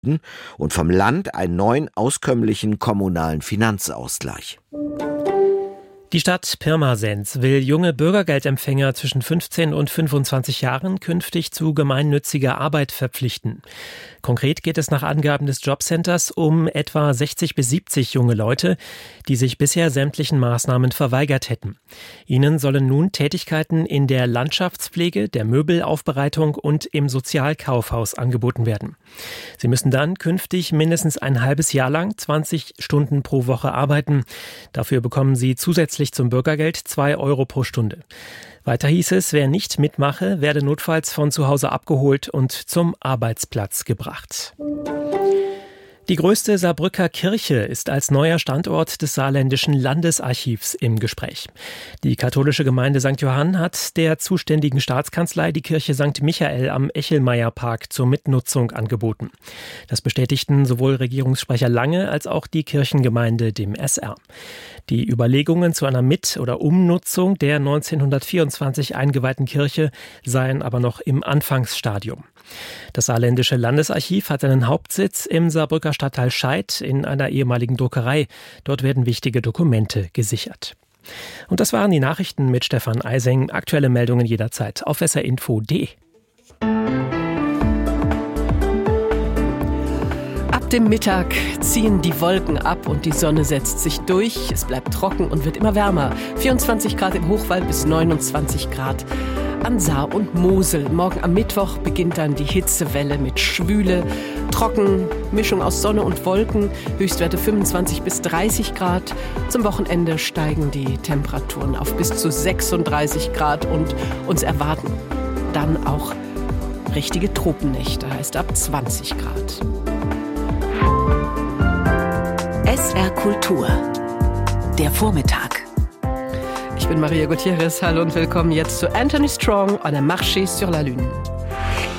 Mieten und vom Land einen neuen auskömmlichen kommunalen Finanzausgleich. Die Stadt Pirmasens will junge Bürgergeldempfänger zwischen 15 und 25 Jahren künftig zu gemeinnütziger Arbeit verpflichten. Konkret geht es nach Angaben des Jobcenters um etwa 60 bis 70 junge Leute, die sich bisher sämtlichen Maßnahmen verweigert hätten. Ihnen sollen nun Tätigkeiten in der Landschaftspflege, der Möbelaufbereitung und im Sozialkaufhaus angeboten werden. Sie müssen dann künftig mindestens ein halbes Jahr lang 20 Stunden pro Woche arbeiten. Dafür bekommen sie zusätzlich zum Bürgergeld 2 Euro pro Stunde. Weiter hieß es, wer nicht mitmache, werde notfalls von zu Hause abgeholt und zum Arbeitsplatz gebracht. Die größte Saarbrücker Kirche ist als neuer Standort des Saarländischen Landesarchivs im Gespräch. Die katholische Gemeinde St. Johann hat der zuständigen Staatskanzlei die Kirche St. Michael am Echelmeierpark zur Mitnutzung angeboten. Das bestätigten sowohl Regierungssprecher Lange als auch die Kirchengemeinde dem SR. Die Überlegungen zu einer Mit- oder Umnutzung der 1924 eingeweihten Kirche seien aber noch im Anfangsstadium. Das Saarländische Landesarchiv hat einen Hauptsitz im Saarbrücker Stadtteil Scheid in einer ehemaligen Druckerei. Dort werden wichtige Dokumente gesichert. Und das waren die Nachrichten mit Stefan Eising. Aktuelle Meldungen jederzeit auf srinfo.de. Ab dem Mittag ziehen die Wolken ab und die Sonne setzt sich durch. Es bleibt trocken und wird immer wärmer. 24 Grad im Hochwald bis 29 Grad an Saar und Mosel. Morgen am Mittwoch beginnt dann die Hitzewelle mit Schwüle, trocken, Mischung aus Sonne und Wolken, Höchstwerte 25 bis 30 Grad. Zum Wochenende steigen die Temperaturen auf bis zu 36 Grad und uns erwarten dann auch richtige Tropennächte, heißt ab 20 Grad. SR Kultur, der Vormittag. Ich bin Maria Gutierrez, hallo und willkommen jetzt zu Anthony Strong, On a marché sur la lune.